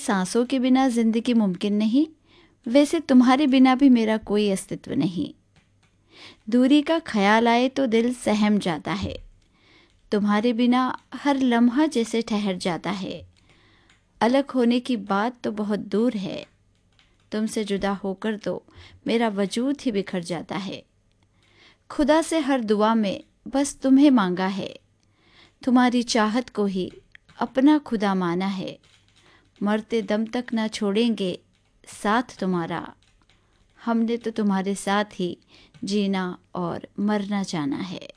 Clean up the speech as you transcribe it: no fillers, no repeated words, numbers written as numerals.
सांसों के बिना जिंदगी मुमकिन नहीं, वैसे तुम्हारे बिना भी मेरा कोई अस्तित्व नहीं। दूरी का ख्याल आए तो दिल सहम जाता है, तुम्हारे बिना हर लम्हा जैसे ठहर जाता है। अलग होने की बात तो बहुत दूर है, तुमसे जुदा होकर तो मेरा वजूद ही बिखर जाता है। खुदा से हर दुआ में बस तुम्हें मांगा है, तुम्हारी चाहत को ही अपना खुदा माना है। मरते दम तक ना छोड़ेंगे साथ तुम्हारा, हमने तो तुम्हारे साथ ही जीना और मरना जाना है।